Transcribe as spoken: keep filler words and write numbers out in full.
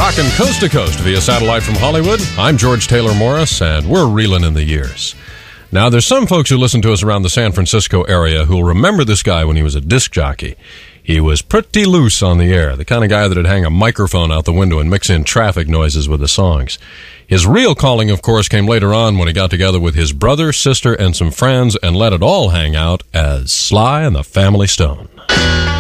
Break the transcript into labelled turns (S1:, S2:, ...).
S1: Rockin' coast to coast via satellite from Hollywood. I'm George Taylor Morris, and we're reeling in the years. Now, there's some folks who listen to us around the San Francisco area who'll remember this guy when he was a disc jockey. He was pretty loose on the air, the kind of guy that'd hang a microphone out the window and mix in traffic noises with the songs. His real calling, of course, came later on when he got together with his brother, sister, and some friends and let it all hang out as Sly and the Family Stone.